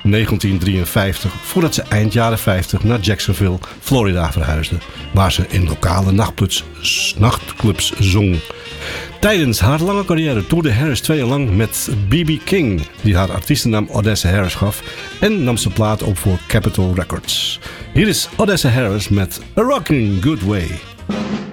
1953, voordat ze eind jaren 50 naar Jacksonville, Florida verhuisde, waar ze in lokale nachtclubs zong. Tijdens haar lange carrière toerde Harris 2 jaar lang met B.B. King, die haar artiestennaam Odessa Harris gaf, en nam ze plaat op voor Capitol Records. Hier is Odessa Harris met A Rockin' Good Way.